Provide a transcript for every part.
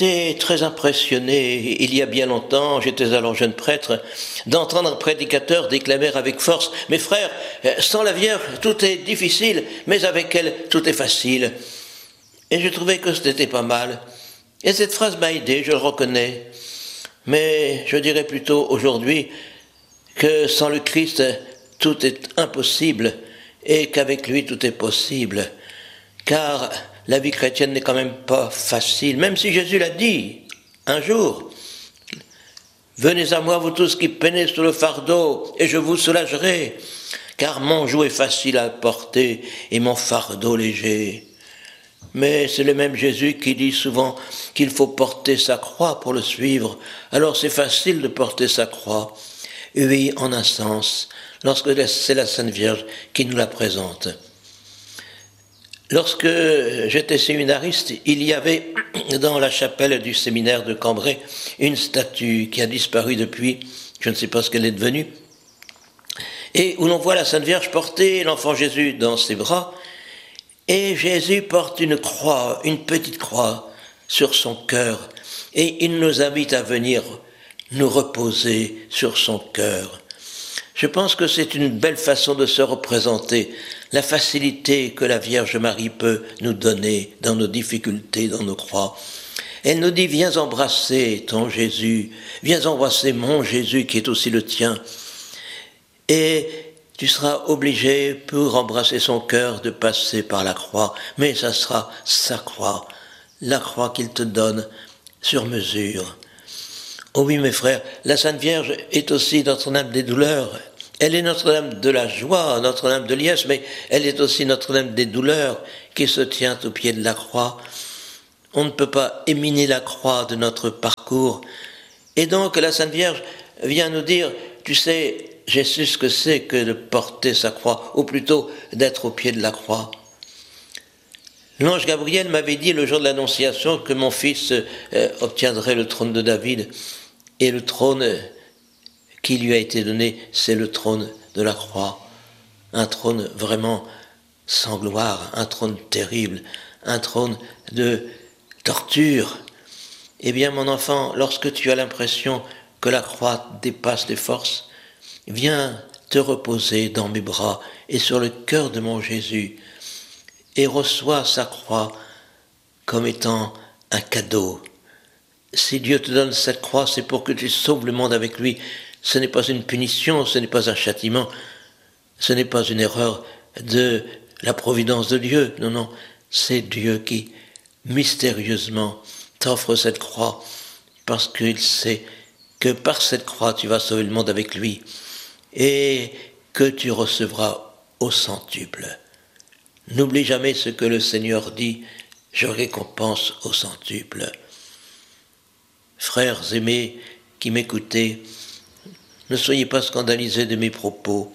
J'étais très impressionné, il y a bien longtemps, j'étais alors jeune prêtre, d'entendre un prédicateur déclamer avec force « Mes frères, sans la Vierge, tout est difficile, mais avec elle, tout est facile. » Et je trouvais que c'était pas mal. Et cette phrase m'a aidé, je le reconnais. Mais je dirais plutôt aujourd'hui que sans le Christ, tout est impossible et qu'avec lui, tout est possible. Car la vie chrétienne n'est quand même pas facile, même si Jésus l'a dit un jour. Venez à moi, vous tous qui peinez sous le fardeau, et je vous soulagerai, car mon joug est facile à porter et mon fardeau léger. Mais c'est le même Jésus qui dit souvent qu'il faut porter sa croix pour le suivre. Alors c'est facile de porter sa croix. Oui, en un sens, lorsque c'est la Sainte Vierge qui nous la présente. Lorsque j'étais séminariste, il y avait dans la chapelle du séminaire de Cambrai une statue qui a disparu depuis, je ne sais pas ce qu'elle est devenue, et où l'on voit la Sainte Vierge porter l'enfant Jésus dans ses bras, et Jésus porte une croix, une petite croix sur son cœur, et il nous invite à venir nous reposer sur son cœur. Je pense que c'est une belle façon de se représenter la facilité que la Vierge Marie peut nous donner dans nos difficultés, dans nos croix. Elle nous dit « Viens embrasser ton Jésus, viens embrasser mon Jésus qui est aussi le tien. » Et tu seras obligé, pour embrasser son cœur, de passer par la croix. Mais ça sera sa croix, la croix qu'il te donne sur mesure. Oh oui, mes frères, la Sainte Vierge est aussi Notre-Dame des douleurs. Elle est Notre-Dame de la joie, Notre-Dame de liesse, mais elle est aussi Notre-Dame des douleurs qui se tient au pied de la croix. On ne peut pas éminer la croix de notre parcours. Et donc la Sainte Vierge vient nous dire, tu sais, j'ai su ce que c'est que de porter sa croix, ou plutôt d'être au pied de la croix. L'ange Gabriel m'avait dit le jour de l'Annonciation que mon fils obtiendrait le trône de David, et le trône qui lui a été donné, c'est le trône de la croix. Un trône vraiment sans gloire, un trône terrible, un trône de torture. Eh bien, mon enfant, lorsque tu as l'impression que la croix dépasse les forces, viens te reposer dans mes bras et sur le cœur de mon Jésus et reçois sa croix comme étant un cadeau. Si Dieu te donne cette croix, c'est pour que tu sauves le monde avec lui. Ce n'est pas une punition, ce n'est pas un châtiment, ce n'est pas une erreur de la providence de Dieu. Non, non, c'est Dieu qui, mystérieusement, t'offre cette croix parce qu'il sait que par cette croix, tu vas sauver le monde avec lui et que tu recevras au centuple. N'oublie jamais ce que le Seigneur dit, je récompense au centuple. Frères aimés qui m'écoutez, ne soyez pas scandalisés de mes propos.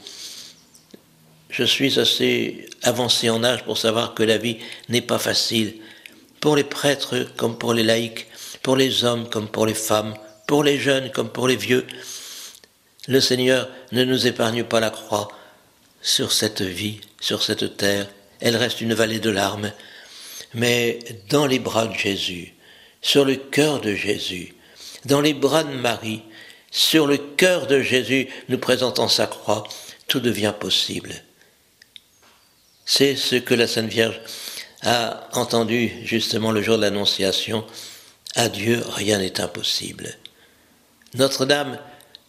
Je suis assez avancé en âge pour savoir que la vie n'est pas facile, pour les prêtres comme pour les laïcs, pour les hommes comme pour les femmes, pour les jeunes comme pour les vieux. Le Seigneur ne nous épargne pas la croix sur cette vie, sur cette terre. Elle reste une vallée de larmes, mais dans les bras de Jésus, sur le cœur de Jésus, dans les bras de Marie, sur le cœur de Jésus, nous présentant sa croix, tout devient possible. C'est ce que la Sainte Vierge a entendu justement le jour de l'Annonciation. À Dieu, rien n'est impossible. Notre-Dame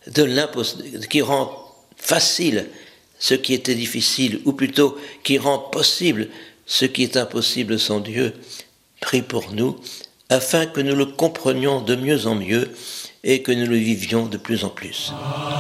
qui rend facile ce qui était difficile, ou plutôt qui rend possible ce qui est impossible sans Dieu, prie pour nous, afin que nous le comprenions de mieux en mieux et que nous le vivions de plus en plus.